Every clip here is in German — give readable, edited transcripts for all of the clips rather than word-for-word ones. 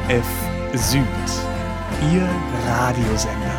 EF Süd, Ihr Radiosender.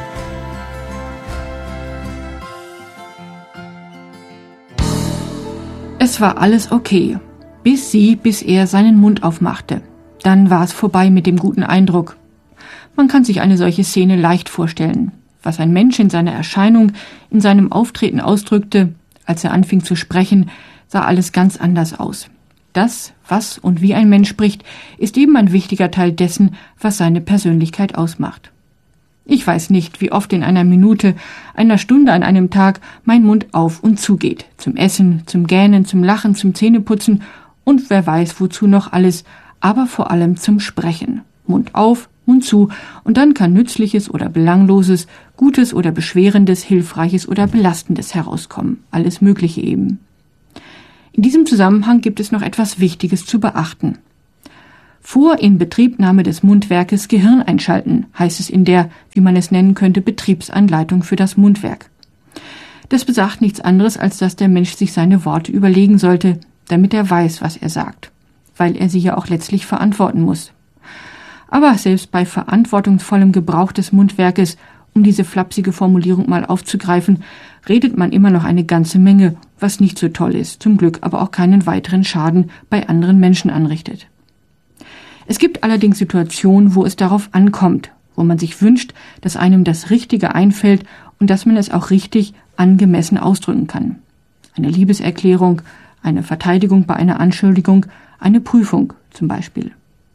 Es war alles okay, bis er seinen Mund aufmachte. Dann war es vorbei mit dem guten Eindruck. Man kann sich eine solche Szene leicht vorstellen. Was ein Mensch in seiner Erscheinung, in seinem Auftreten ausdrückte, als er anfing zu sprechen, sah alles ganz anders aus. Das, was und wie ein Mensch spricht, ist eben ein wichtiger Teil dessen, was seine Persönlichkeit ausmacht. Ich weiß nicht, wie oft in einer Minute, einer Stunde an einem Tag mein Mund auf und zugeht. Zum Essen, zum Gähnen, zum Lachen, zum Zähneputzen und wer weiß wozu noch alles, aber vor allem zum Sprechen. Mund auf, Mund zu und dann kann Nützliches oder Belangloses, Gutes oder Beschwerendes, Hilfreiches oder Belastendes herauskommen. Alles Mögliche eben. In diesem Zusammenhang gibt es noch etwas Wichtiges zu beachten. Vor Inbetriebnahme des Mundwerkes Gehirn einschalten, heißt es in der, wie man es nennen könnte, Betriebsanleitung für das Mundwerk. Das besagt nichts anderes, als dass der Mensch sich seine Worte überlegen sollte, damit er weiß, was er sagt, weil er sie ja auch letztlich verantworten muss. Aber selbst bei verantwortungsvollem Gebrauch des Mundwerkes, um diese flapsige Formulierung mal aufzugreifen, redet man immer noch eine ganze Menge, was nicht so toll ist, zum Glück aber auch keinen weiteren Schaden bei anderen Menschen anrichtet. Es gibt allerdings Situationen, wo es darauf ankommt, wo man sich wünscht, dass einem das Richtige einfällt und dass man es auch richtig angemessen ausdrücken kann. Eine Liebeserklärung, eine Verteidigung bei einer Anschuldigung, eine Prüfung zum Beispiel.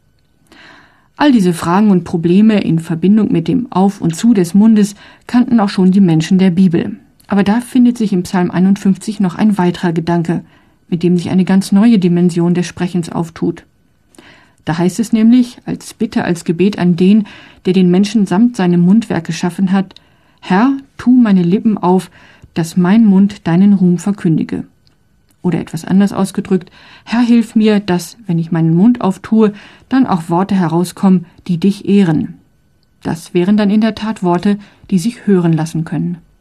All diese Fragen und Probleme in Verbindung mit dem Auf und Zu des Mundes kannten auch schon die Menschen der Bibel. Aber da findet sich im Psalm 51 noch ein weiterer Gedanke, mit dem sich eine ganz neue Dimension des Sprechens auftut. Da heißt es nämlich, als Bitte, als Gebet an den, der den Menschen samt seinem Mundwerk geschaffen hat, Herr, tu meine Lippen auf, dass mein Mund deinen Ruhm verkündige. Oder etwas anders ausgedrückt, Herr, hilf mir, dass, wenn ich meinen Mund auftue, dann auch Worte herauskommen, die dich ehren. Das wären dann in der Tat Worte, die sich hören lassen können.